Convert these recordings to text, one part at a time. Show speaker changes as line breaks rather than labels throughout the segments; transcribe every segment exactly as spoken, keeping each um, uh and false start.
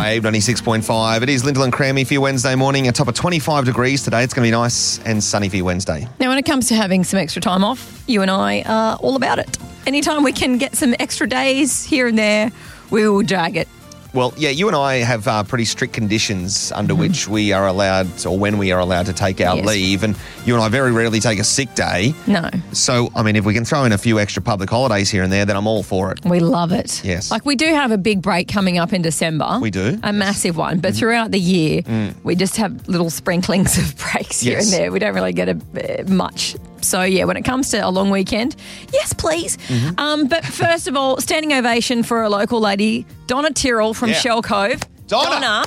Wave ninety-six point five. It is Lyndall and Crammy for your Wednesday morning. A top of twenty-five degrees today. It's going to be nice and sunny for your Wednesday.
Now, when it comes to having some extra time off, you and I are all about it. Anytime we can get some extra days here and there, we will drag it.
Well, yeah, you and I have uh, pretty strict conditions under mm-hmm. which we are allowed, or when we are allowed to take our
yes.
leave. And you and I very rarely take a sick day.
No.
So, I mean, if we can throw in a few extra public holidays here and there, then I'm all for it.
We love it.
Yes.
Like, we do have a big break coming up in December.
We do.
A massive one. But mm-hmm. throughout the year, mm. we just have little sprinklings of breaks here
yes.
and there. We don't really get a, uh, much. So, yeah, when it comes to a long weekend, yes, please. Mm-hmm. Um, but first of all, standing ovation for a local lady, Donna Tyrrell from
yeah.
Shell Cove.
Donna.
Donna,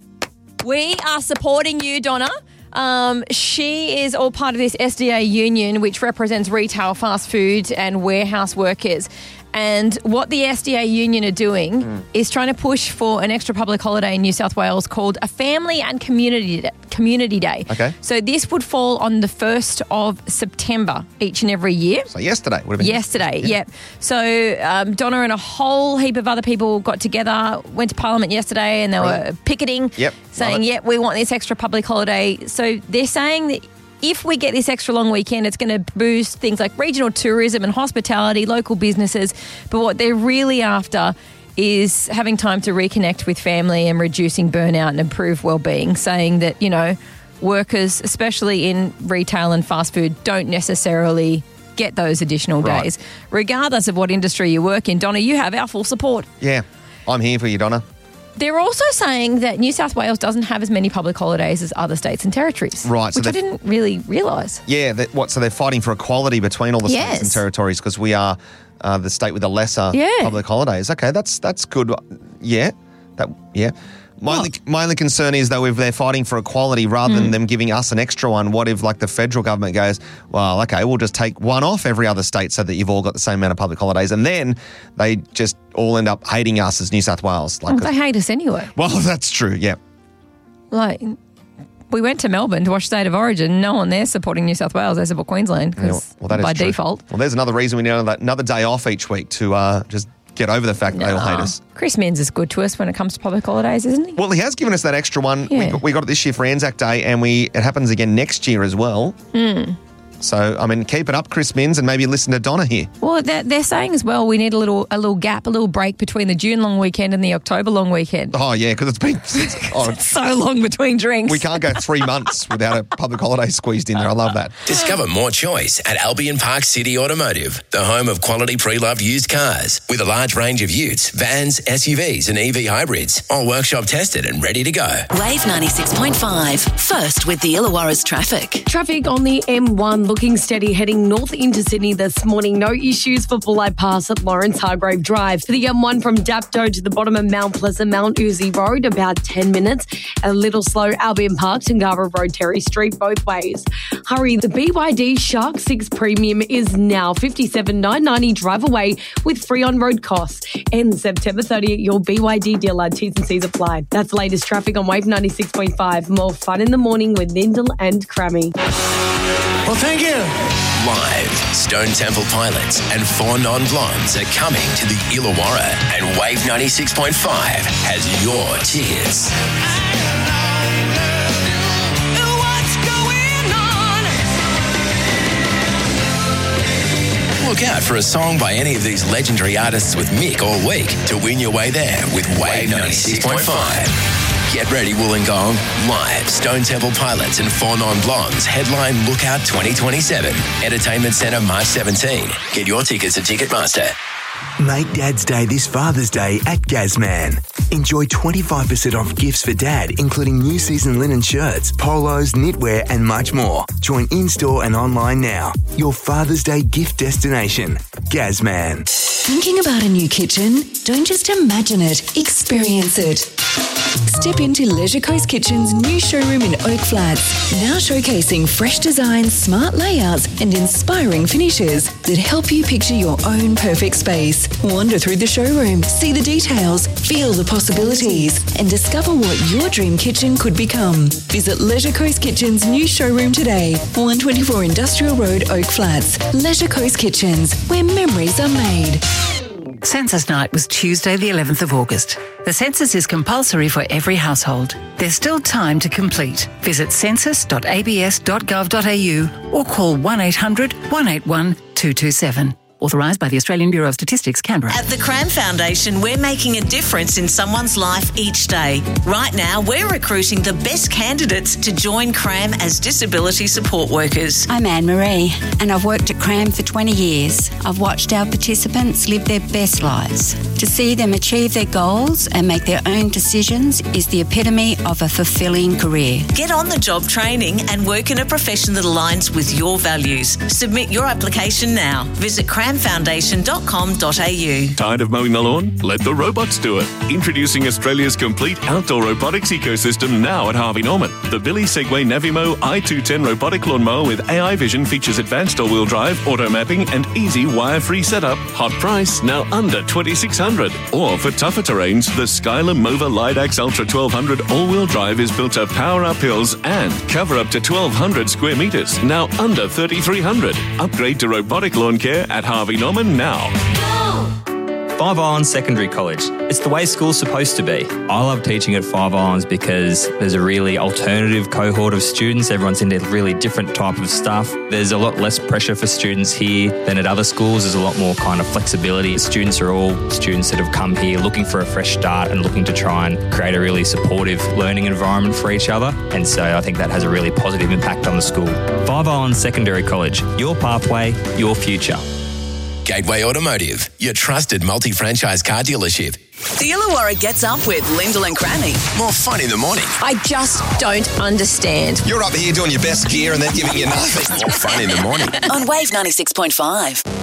we are supporting you, Donna. Um, she is all part of this S D A union, which represents retail, fast food and warehouse workers. And what the S D A union are doing mm. is trying to push for an extra public holiday in New South Wales called a Family and Community Day. Community Day.
Okay.
So this would fall on the first of September each and every year.
So yesterday would have been.
Yesterday, yeah. yep. So um, Donna and a whole heap of other people got together, went to Parliament yesterday and they
right.
were picketing,
yep.
saying, yep, we want this extra public holiday. So they're saying that if we get this extra long weekend, it's going to boost things like regional tourism and hospitality, local businesses. But what they're really after is having time to reconnect with family and reducing burnout and improve well-being, saying that, you know, workers, especially in retail and fast food, don't necessarily get those additional
right.
days. Regardless of what industry you work in, Donna, you have our full support.
Yeah, I'm here for you, Donna.
They're also saying that New South Wales doesn't have as many public holidays as other states and territories.
Right. So
which I didn't really realise.
Yeah. That, what? So they're fighting for equality between all the
yes.
states and territories because we are uh, the state with the lesser
yeah.
public holidays. Okay, that's that's good. Yeah. That yeah. My only, my only concern is, though, if they're fighting for equality rather mm. than them giving us an extra one, what if, like, the federal government goes, well, okay, we'll just take one off every other state so that you've all got the same amount of public holidays, and then they just all end up hating us as New South Wales. Like,
well, they hate us anyway.
Well, that's true, yeah.
Like, we went to Melbourne to watch State of Origin. No one there supporting New South Wales. They support Queensland
Yeah, well, that is
by
true.
default.
Well, there's another reason we need another, another day off each week to uh, just get over the fact that
nah.
they all hate us.
Chris Minns is good to us when it comes to public holidays, isn't he?
Well, he has given us that extra one.
Yeah.
We, got, we got it this year for Anzac Day, and we it happens again next year as well.
Mm.
So, I mean, keep it up, Chris Minns, and maybe listen to Donna here.
Well, they're, they're saying as well we need a little a little gap, a little break between the June long weekend and the October long weekend.
Oh, yeah, because it's been it's, oh,
it's so long between drinks.
We can't go three months without a public holiday squeezed in there. I love that.
Discover more choice at Albion Park City Automotive, the home of quality pre-loved used cars with a large range of utes, vans, S U Vs and E V hybrids, all workshop tested and ready to go.
Wave ninety-six point five, first with the Illawarra's traffic.
Traffic on the M one looking steady heading north into Sydney this morning. No issues for Bulleye Pass at Lawrence Hargrave Drive. For the M one from Dapto to the bottom of Mount Pleasant, Mount Uzi Road, about ten minutes. A little slow, Albion Park, Tungara Road, Terry Street, both ways. Hurry, the B Y D Shark six Premium is now fifty-seven thousand nine hundred ninety drive away with free on-road costs. Ends September thirtieth at your B Y D dealer. T's and C's apply. That's the latest traffic on Wave ninety-six point five. More fun in the morning with Lyndall and Crammy.
Well, thank you.
Live, Stone Temple Pilots and Four Non Blondes are coming to the Illawarra, and Wave ninety-six point five has your tears. Look out for a song by any of these legendary artists with Mick all week to win your way there with Wave ninety-six point five. Get ready, Wollongong. Live, Stone Temple Pilots and Four Non Blondes headline Lookout twenty twenty-seven. Entertainment Centre, March seventeenth. Get your tickets at Ticketmaster.
Make Dad's Day this Father's Day at Gazman. Enjoy twenty-five percent off gifts for Dad, including new season linen shirts, polos, knitwear and much more. Join in-store and online now. Your Father's Day gift destination. Gazman.
Thinking about a new kitchen? Don't just imagine it, experience it. Step into Leisure Coast Kitchen's new showroom in Oak Flats, now showcasing fresh designs, smart layouts and inspiring finishes that help you picture your own perfect space. Wander through the showroom, see the details, feel the possibilities and discover what your dream kitchen could become. Visit Leisure Coast Kitchen's new showroom today, one twenty-four Industrial Road, Oak Flats. Leisure Coast Kitchens, where memories are made.
Census Night was Tuesday the eleventh of August. The census is compulsory for every household. There's still time to complete. Visit census dot a b s dot gov dot a u or call one eight hundred one eight one two two seven. Authorised by the Australian Bureau of Statistics, Canberra.
At the Cram Foundation, we're making a difference in someone's life each day. Right now, we're recruiting the best candidates to join Cram as disability support workers.
I'm Anne-Marie, and I've worked at Cram for twenty years. I've watched our participants live their best lives. To see them achieve their goals and make their own decisions is the epitome of a fulfilling career.
Get on the job training and work in a profession that aligns with your values. Submit your application now. Visit cram foundation dot com dot a u.
Tired of mowing the lawn? Let the robots do it. Introducing Australia's complete outdoor robotics ecosystem now at Harvey Norman. The Billy Segway Navimo i two ten robotic lawnmower with A I vision features advanced all-wheel drive, auto mapping and easy wire-free setup. Hot price, now under twenty-six hundred dollars. Or for tougher terrains, the Skyler Mova Lidax Ultra twelve hundred all-wheel drive is built to power up hills and cover up to twelve hundred square metres, now under thirty-three hundred dollars. Upgrade to robotic lawn care at Harvey Norman now.
Five Islands Secondary College. It's the way school's supposed to be. I love teaching at Five Islands because there's a really alternative cohort of students. Everyone's into a really different type of stuff. There's a lot less pressure for students here than at other schools. There's a lot more kind of flexibility. Students are all students that have come here looking for a fresh start and looking to try and create a really supportive learning environment for each other. And so I think that has a really positive impact on the school. Five Islands Secondary College. Your pathway, your future.
Gateway Automotive, your trusted multi-franchise car dealership.
The Illawarra gets up with Lyndall and Cranny.
More fun in the morning.
I just don't understand.
You're up here doing your best gear and they're giving you nothing.
More fun in the morning.
On Wave ninety-six point five.